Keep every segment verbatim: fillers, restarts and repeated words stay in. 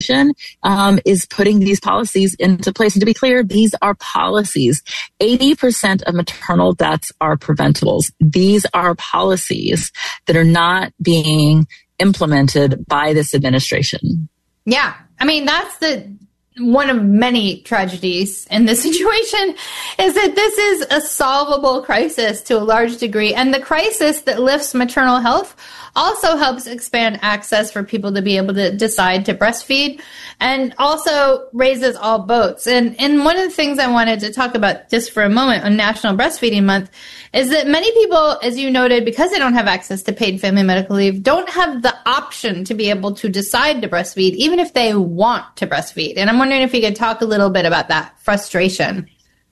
administration um, is putting these policies into place. And to be clear, these are policies. eighty percent of maternal deaths are preventables. These are policies that are not being implemented by this administration. Yeah. I mean, that's the one of many tragedies in this situation, is that this is a solvable crisis to a large degree. And the crisis that lifts maternal health also helps expand access for people to be able to decide to breastfeed, and also raises all boats. And, and one of the things I wanted to talk about just for a moment on National Breastfeeding Month is that many people, as you noted, because they don't have access to paid family medical leave, don't have the option to be able to decide to breastfeed, even if they want to breastfeed. And I'm wondering if you could talk a little bit about that frustration.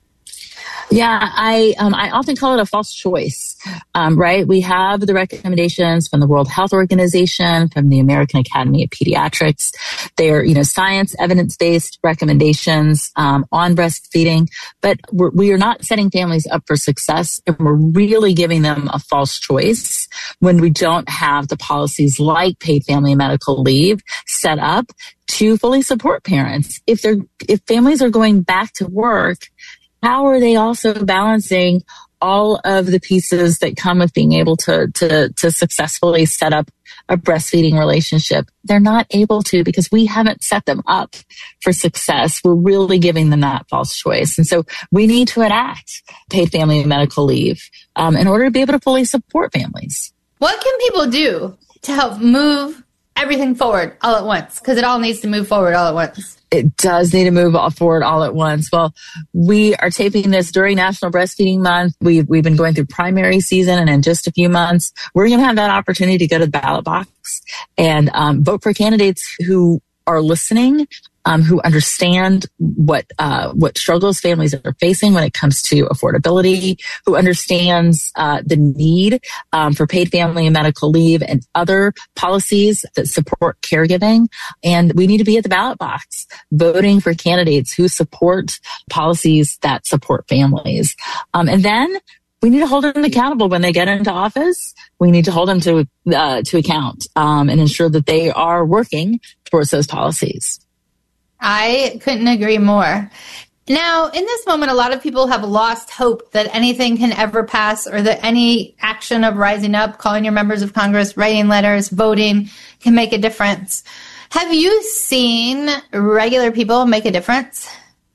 Yeah, I um, I often call it a false choice, um, right? We have the recommendations from the World Health Organization, from the American Academy of Pediatrics. They're, you know, science, evidence-based recommendations um, on breastfeeding, but we're, we are not setting families up for success, and we're really giving them a false choice when we don't have the policies like paid family and medical leave set up to fully support parents. If they're if families are going back to work, how are they also balancing all of the pieces that come with being able to, to, to successfully set up a breastfeeding relationship? They're not able to, because we haven't set them up for success. We're really giving them that false choice. And so we need to enact paid family and medical leave um, in order to be able to fully support families. What can people do to help move everything forward all at once? Because it all needs to move forward all at once. It does need to move forward all at once. Well, we are taping this during National Breastfeeding Month. We've, we've been going through primary season, and in just a few months, we're going to have that opportunity to go to the ballot box and um, vote for candidates who are listening, um, who understand what uh, what struggles families are facing when it comes to affordability, who understands uh, the need um, for paid family and medical leave and other policies that support caregiving. And we need to be at the ballot box voting for candidates who support policies that support families. Um, and then we need to hold them accountable when they get into office. We need to hold them to uh, to account um, and ensure that they are working towards those policies. I couldn't agree more. Now, in this moment, a lot of people have lost hope that anything can ever pass, or that any action of rising up, calling your members of Congress, writing letters, voting can make a difference. Have you seen regular people make a difference?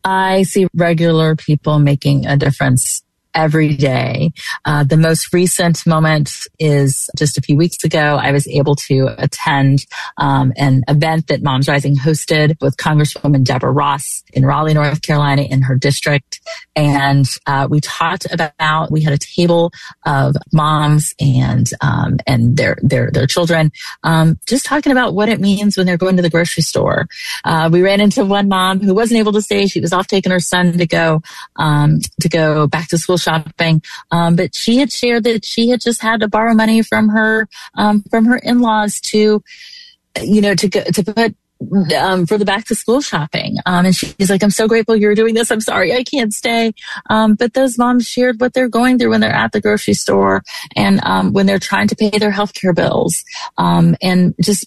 I see regular people making a difference every day. Uh, the most recent moment is just a few weeks ago. I was able to attend um, an event that Moms Rising hosted with Congresswoman Deborah Ross in Raleigh, North Carolina, in her district. And uh, we talked about, we had a table of moms and um, and their their their children, um, just talking about what it means when they're going to the grocery store. Uh, we ran into one mom who wasn't able to stay. She was off taking her son to go um, to go back to school shopping, um, but she had shared that she had just had to borrow money from her um, from her in-laws to, you know, to go, to put um, for the back to school shopping. Um, and she's like, "I'm so grateful you're doing this. I'm sorry I can't stay." Um, but those moms shared what they're going through when they're at the grocery store and um, when they're trying to pay their healthcare bills, um, and just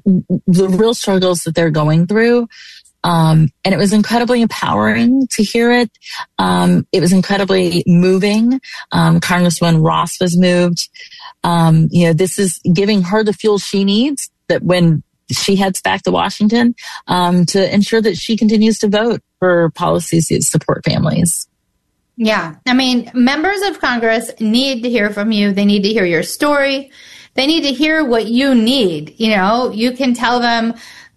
the real struggles that they're going through. Um, and it was incredibly empowering to hear it. Um, it was incredibly moving. Um, Congresswoman Ross was moved. Um, you know, this is giving her the fuel she needs that when she heads back to Washington, um, to ensure that she continues to vote for policies that support families. Yeah. I mean, members of Congress need to hear from you. They need to hear your story. They need to hear what you need. You know, you can tell them,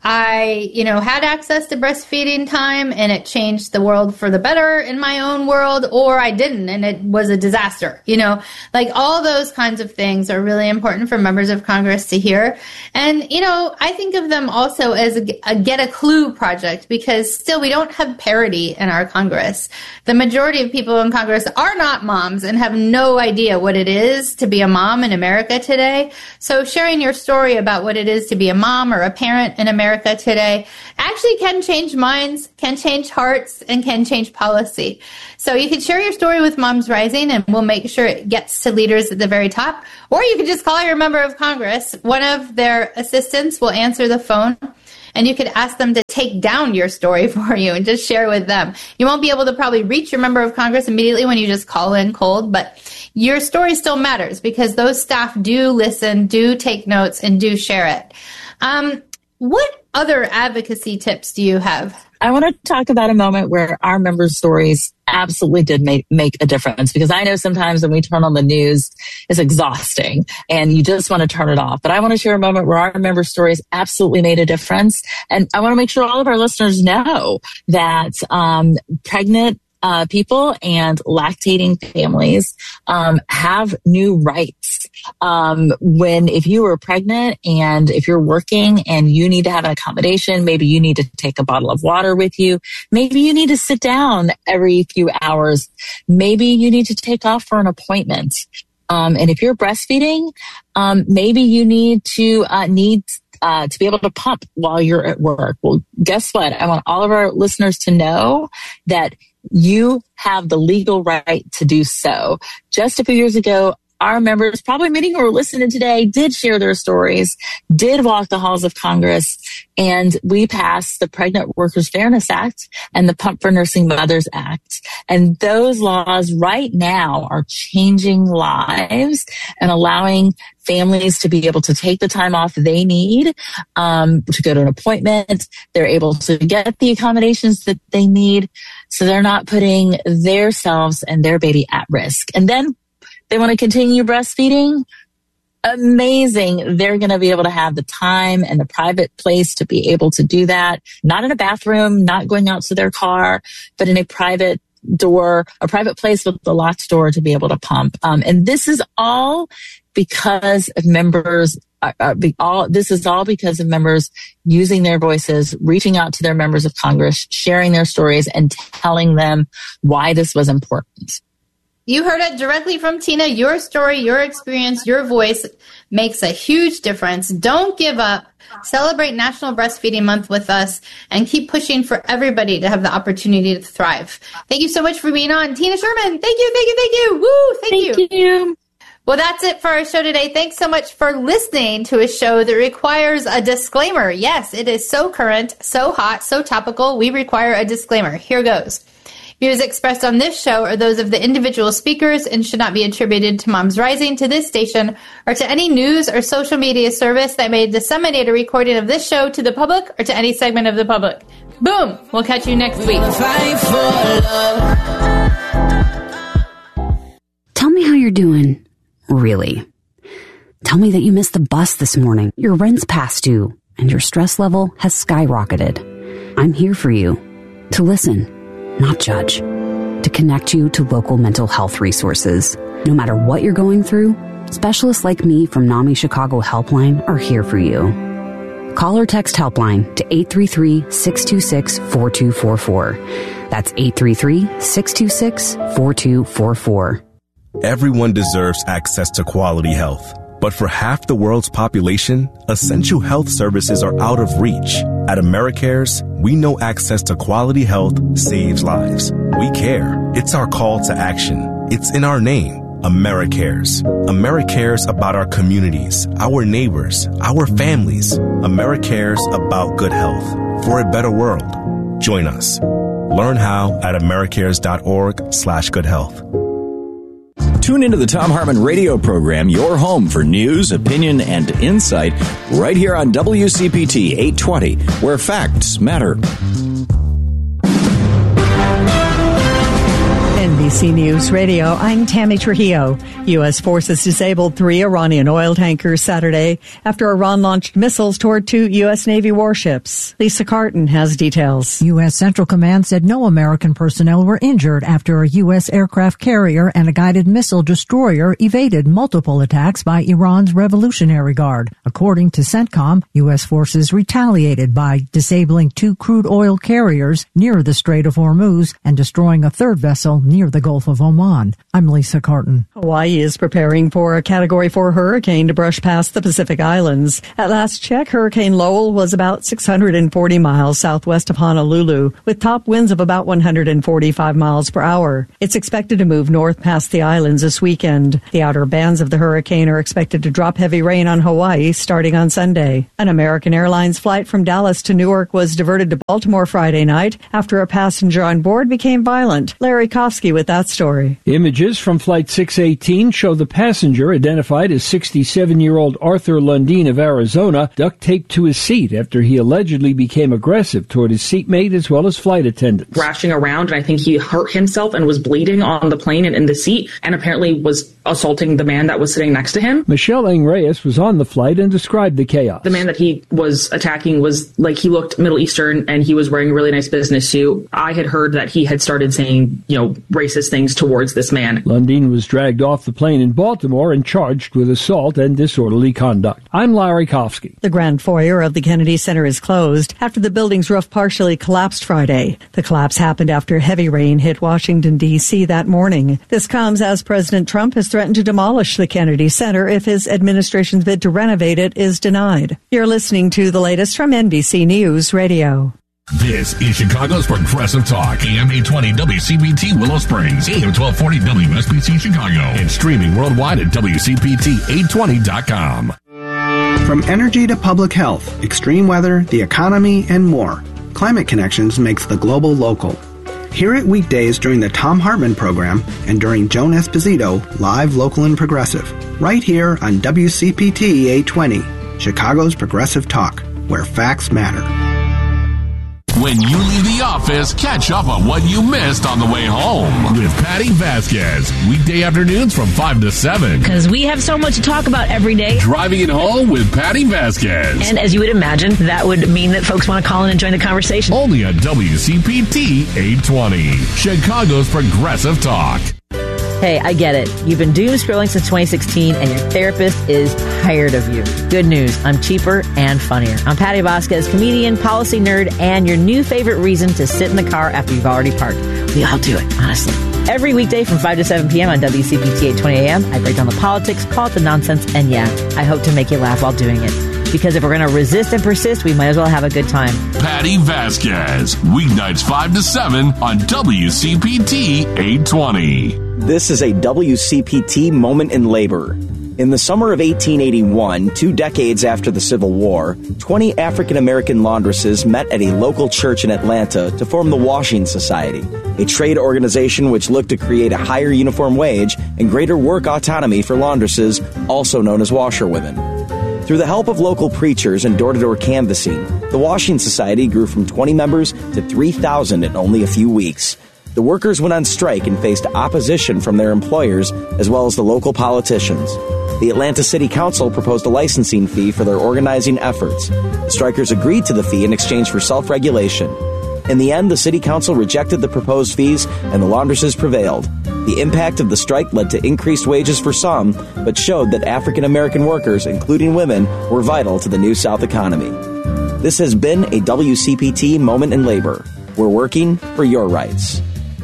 I, you know, had access to breastfeeding time and it changed the world for the better in my own world, or I didn't and it was a disaster. You know, like all those kinds of things are really important for members of Congress to hear. And, you know, I think of them also as a, a Get a Clue project, because still we don't have parity in our Congress. The majority of people in Congress are not moms and have no idea what it is to be a mom in America today. So sharing your story about what it is to be a mom or a parent in America today actually can change minds, can change hearts, and can change policy. So you can share your story with Moms Rising, and we'll make sure it gets to leaders at the very top. Or you can just call your member of Congress. One of their assistants will answer the phone, and you could ask them to take down your story for you and just share with them. You won't be able to probably reach your member of Congress immediately when you just call in cold, but your story still matters because those staff do listen, do take notes, and do share it. Um, what other advocacy tips do you have? I want to talk about a moment where our members' stories absolutely did make, make a difference, because I know sometimes when we turn on the news, it's exhausting and you just want to turn it off. But I want to share a moment where our members' stories absolutely made a difference. And I want to make sure all of our listeners know that um, pregnant Uh, people and lactating families um, have new rights. Um, when if you are pregnant and if you're working and you need to have an accommodation, maybe you need to take a bottle of water with you. Maybe you need to sit down every few hours. Maybe you need to take off for an appointment. Um, and if you're breastfeeding, um, maybe you need to uh, need Uh, to be able to pump while you're at work. Well, guess what? I want all of our listeners to know that you have the legal right to do so. Just a few years ago, our members, probably many who are listening today, did share their stories, did walk the halls of Congress, and we passed the Pregnant Workers Fairness Act and the Pump for Nursing Mothers Act. And those laws right now are changing lives and allowing families to be able to take the time off they need um, to go to an appointment. They're able to get the accommodations that they need, so they're not putting themselves and their baby at risk. And then they want to continue breastfeeding. Amazing. They're going to be able to have the time and the private place to be able to do that. Not in a bathroom, not going out to their car, but in a private door, a private place with the locked door to be able to pump. Um, and this is all because of members, uh, uh, be all, this is all because of members using their voices, reaching out to their members of Congress, sharing their stories, and telling them why this was important. You heard it directly from Tina. Your story, your experience, your voice makes a huge difference. Don't give up. Celebrate National Breastfeeding Month with us and keep pushing for everybody to have the opportunity to thrive. Thank you so much for being on. Tina Sherman, thank you, thank you, thank you. Woo, thank, thank you. you. Well, that's it for our show today. Thanks so much for listening to a show that requires a disclaimer. Yes, it is so current, so hot, so topical. We require a disclaimer. Here goes. Views expressed on this show are those of the individual speakers and should not be attributed to Moms Rising, to this station, or to any news or social media service that may disseminate a recording of this show to the public or to any segment of the public. Boom! We'll catch you next week. Tell me how you're doing. Really. Tell me that you missed the bus this morning, your rent's past due, and your stress level has skyrocketed. I'm here for you. To listen, not judge. To connect you to local mental health resources. No matter what you're going through, specialists like me from NAMI Chicago Helpline are here for you. Call or text Helpline to eight three three, six two six, four two four four. That's eight three three, six two six, four two four four. Everyone deserves access to quality health. But for half the world's population, essential health services are out of reach. At AmeriCares, we know access to quality health saves lives. We care. It's our call to action. It's in our name, AmeriCares. AmeriCares about our communities, our neighbors, our families. AmeriCares about good health for a better world. Join us. Learn how at americares.org slash good health. Tune into the Thom Hartmann radio program, your home for news, opinion, and insight, right here on W C P T eight twenty, where facts matter. N B C News Radio, I'm Tammy Trujillo. U S forces disabled three Iranian oil tankers Saturday after Iran launched missiles toward two U S Navy warships. Lisa Carton has details. U S Central Command said no American personnel were injured after a U S aircraft carrier and a guided missile destroyer evaded multiple attacks by Iran's Revolutionary Guard. According to CENTCOM, U S forces retaliated by disabling two crude oil carriers near the Strait of Hormuz and destroying a third vessel near the Gulf of Oman. I'm Lisa Carton. Hawaii is preparing for a Category four hurricane to brush past the Pacific Islands. At last check, Hurricane Lowell was about six hundred forty miles southwest of Honolulu, with top winds of about one hundred forty-five miles per hour. It's expected to move north past the islands this weekend. The outer bands of the hurricane are expected to drop heavy rain on Hawaii starting on Sunday. An American Airlines flight from Dallas to Newark was diverted to Baltimore Friday night after a passenger on board became violent. Larry Kofsky with that story. Images from Flight six eighteen show the passenger, identified as sixty-seven-year-old Arthur Lundeen of Arizona, duct taped to his seat after he allegedly became aggressive toward his seatmate as well as flight attendants. Thrashing around, and I think he hurt himself and was bleeding on the plane and in the seat, and apparently was assaulting the man that was sitting next to him. Michelle Ng Reyes was on the flight and described the chaos. The man that he was attacking was, like, he looked Middle Eastern, and he was wearing a really nice business suit. I had heard that he had started saying, you know, racist things towards this man. Lundeen was dragged off the plane in Baltimore and charged with assault and disorderly conduct. I'm Larry Kofsky. The grand foyer of the Kennedy Center is closed after the building's roof partially collapsed Friday. The collapse happened after heavy rain hit Washington, D C that morning. This comes as President Trump has threatened to demolish the Kennedy Center if his administration's bid to renovate it is denied. You're listening to the latest from N B C News Radio. This is Chicago's Progressive Talk, A M eight twenty W C P T Willow Springs, A M twelve forty W S B C Chicago, and streaming worldwide at W C P T eight twenty dot com. From energy to public health, extreme weather, the economy, and more, Climate Connections makes the global local. Hear it weekdays during the Thom Hartmann program and during Joan Esposito, live, local, and progressive, right here on W C P T eight twenty, Chicago's Progressive Talk, where facts matter. When you leave the office, catch up on what you missed on the way home with Patty Vasquez. Weekday afternoons from five to seven. Because we have so much to talk about every day. Driving it home with Patty Vasquez. And as you would imagine, that would mean that folks want to call in and join the conversation. Only on W C P T eight twenty, Chicago's Progressive Talk. Hey, I get it. You've been doom scrolling since twenty sixteen and your therapist is tired of you. Good news. I'm cheaper and funnier. I'm Patty Vasquez, comedian, policy nerd, and your new favorite reason to sit in the car after you've already parked. We all do it, honestly. Every weekday from five to seven p.m. on W C P T eight twenty a.m., I break down the politics, call it the nonsense, and yeah, I hope to make you laugh while doing it. Because if we're going to resist and persist, we might as well have a good time. Patty Vasquez, weeknights five to seven on W C P T eight twenty. This is a W C P T moment in labor. In the summer of eighteen eighty-one, two decades after the Civil War, twenty African-American laundresses met at a local church in Atlanta to form the Washing Society, a trade organization which looked to create a higher uniform wage and greater work autonomy for laundresses, also known as washerwomen. Through the help of local preachers and door-to-door canvassing, the Washing Society grew from twenty members to three thousand in only a few weeks. The workers went on strike and faced opposition from their employers as well as the local politicians. The Atlanta City Council proposed a licensing fee for their organizing efforts. The strikers agreed to the fee in exchange for self-regulation. In the end, the City Council rejected the proposed fees and the laundresses prevailed. The impact of the strike led to increased wages for some, but showed that African American workers, including women, were vital to the New South economy. This has been a W C P T moment in labor. We're working for your rights.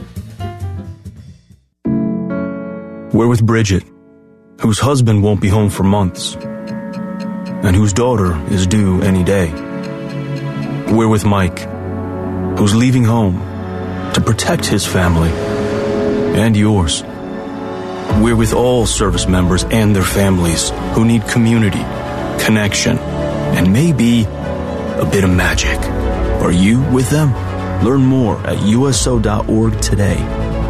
We're with Bridget, whose husband won't be home for months, and whose daughter is due any day. We're with Mike, who's leaving home to protect his family and yours. We're with all service members and their families who need community, connection, and maybe a bit of magic. Are you with them? Learn more at U S O dot org today.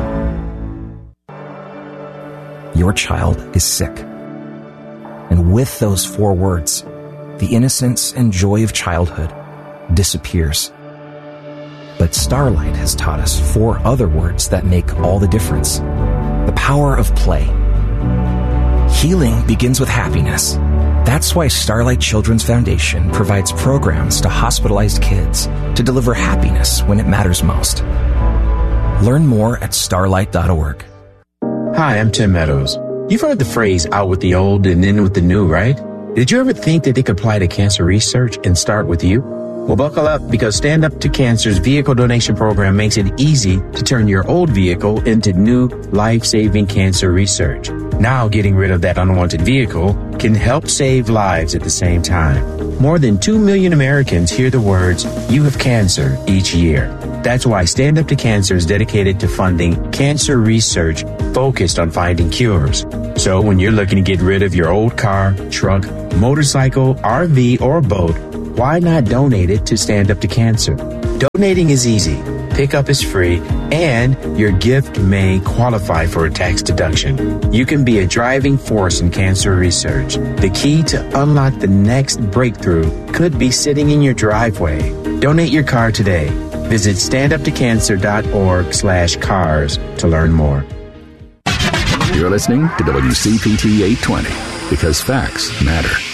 Your child is sick. And with those four words, the innocence and joy of childhood disappears. But Starlight has taught us four other words that make all the difference. The power of play. Healing begins with happiness. That's why Starlight Children's Foundation provides programs to hospitalized kids to deliver happiness when it matters most. Learn more at starlight dot org. Hi, I'm Tim Meadows. You've heard the phrase out with the old and in with the new, right? Did you ever think that they could apply to cancer research and start with you? Well, buckle up because Stand Up to Cancer's vehicle donation program makes it easy to turn your old vehicle into new life-saving cancer research. Now, getting rid of that unwanted vehicle can help save lives at the same time. More than two million Americans hear the words, "You have cancer," each year. That's why Stand Up to Cancer is dedicated to funding cancer research focused on finding cures. So when you're looking to get rid of your old car, truck, motorcycle, R V, or boat, why not donate it to Stand Up to Cancer? Donating is easy, pickup is free, and your gift may qualify for a tax deduction. You can be a driving force in cancer research. The key to unlock the next breakthrough could be sitting in your driveway. Donate your car today. Visit standuptocancer.org slash cars to learn more. You're listening to W C P T eight twenty because facts matter.